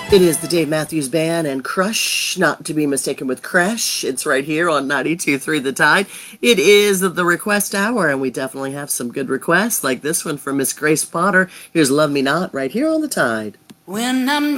It is the Dave Matthews Band and Crush, not to be mistaken with Crash. It's right here on 92.3 The Tide. It is the request hour, and we definitely have some good requests, like this one from Miss Grace Potter. Here's Love Me Not, right here on The Tide. When I'm